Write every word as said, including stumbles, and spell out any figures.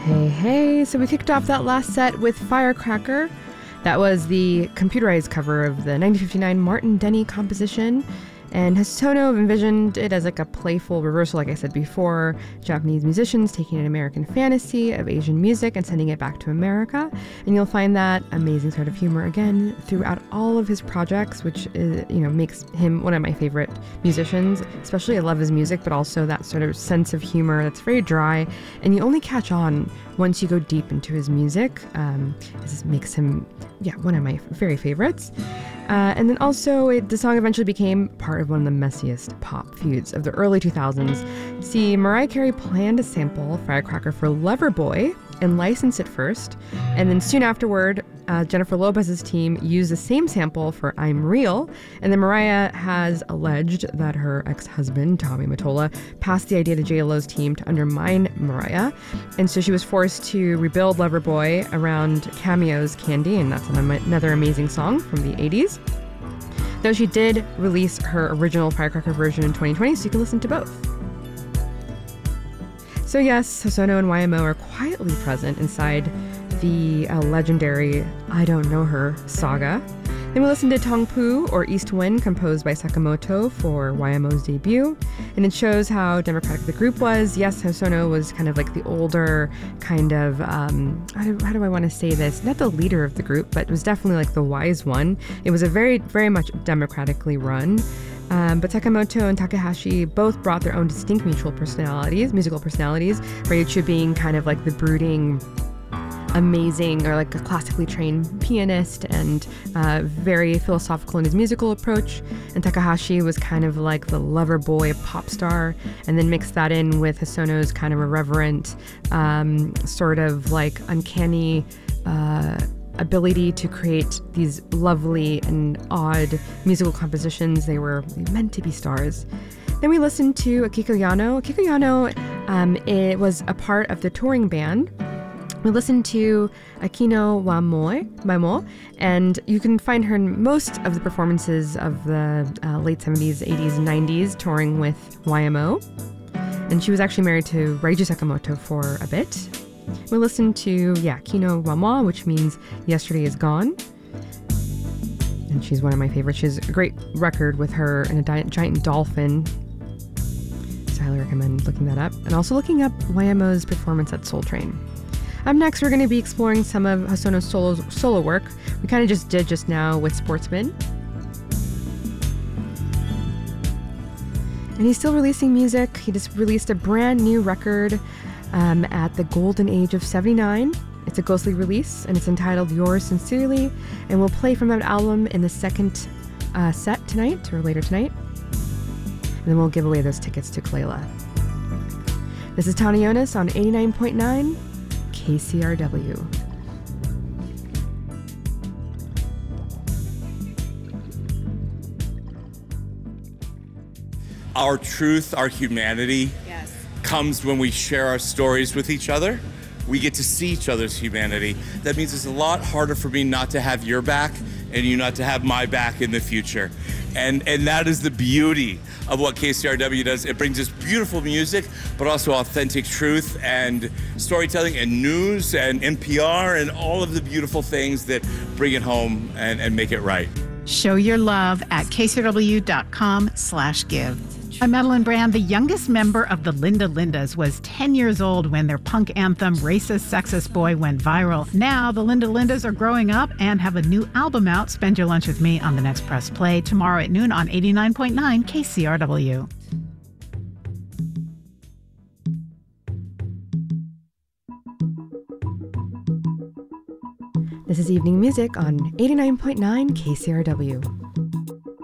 Hey, hey. So we kicked off that last set with Firecracker. That was the computerized cover of the nineteen fifty-nine Martin Denny composition. And Hosono envisioned it as like a playful reversal, like I said before, Japanese musicians taking an American fantasy of Asian music and sending it back to America. And you'll find that amazing sort of humor again throughout all of his projects, which is, you know, makes him one of my favorite musicians. Especially I love his music, but also that sort of sense of humor that's very dry. And you only catch on once you go deep into his music. Um, this makes him, yeah, one of my very favorites. Uh, and then also, it, the song eventually became part of one of the messiest pop feuds of the early two thousands. See, Mariah Carey planned to sample Firecracker for Loverboy and license it first, and then soon afterward, uh, Jennifer Lopez's team used the same sample for I'm Real, and then Mariah has alleged that her ex-husband, Tommy Mottola, passed the idea to J Lo's team to undermine Mariah, and so she was forced to rebuild Loverboy around Cameo's Candy, and that's another amazing song from the eighties. Though she did release her original Firecracker version in twenty twenty, so you can listen to both. So yes, Hosono and Y M O are quietly present inside the uh, legendary I Don't Know Her saga. Then we listened to Tongpu, or East Wind, composed by Sakamoto for Y M O's debut. And it shows how democratic the group was. Yes, Hosono was kind of like the older, kind of, um, how, do, how do I want to say this? Not the leader of the group, but was definitely like the wise one. It was a very, very much democratically run. Um, but Sakamoto and Takahashi both brought their own distinct mutual personalities, musical personalities, Ryuichi being kind of like the brooding, amazing, or like a classically trained pianist and uh, very philosophical in his musical approach. And Takahashi was kind of like the lover boy pop star, and then mixed that in with Hosono's kind of irreverent, um, sort of like uncanny uh, ability to create these lovely and odd musical compositions. They were meant to be stars. Then we listened to Akiko Yano. Akiko Yano, um, it was a part of the touring band. We listened to Akino wa Moe, by Mo, and you can find her in most of the performances of the uh, late seventies, eighties, nineties, touring with Y M O. And she was actually married to Reiji Sakamoto for a bit. We listened to, yeah, Kino wa Mo, which means Yesterday is Gone. And she's one of my favorites. She has a great record with her and a di- giant dolphin. So I highly recommend looking that up. And also looking up Y M O's performance at Soul Train. Up next, we're going to be exploring some of Hosono's solo, solo work. We kind of just did just now with Sportsman. And he's still releasing music. He just released a brand new record um, at the golden age of seventy-nine. It's a ghostly release, and it's entitled Yours Sincerely. And we'll play from that album in the second uh, set tonight, or later tonight. And then we'll give away those tickets to Kalela. This is Tani Jonas on eighty-nine point nine K C R W. Our truth, our humanity, yes, comes when we share our stories with each other. We get to see each other's humanity. That means it's a lot harder for me not to have your back and you not to have my back in the future. And and that is the beauty of what K C R W does. It brings us beautiful music, but also authentic truth and storytelling and news and N P R and all of the beautiful things that bring it home and, and make it right. Show your love at k c r w dot com slash give. I'm Madeline Brand. The youngest member of the Linda Lindas was ten years old when their punk anthem, Racist Sexist Boy, went viral. Now, the Linda Lindas are growing up and have a new album out. Spend your lunch with me on the next Press Play tomorrow at noon on eighty-nine point nine K C R W. This is Evening Music on eighty-nine point nine K C R W.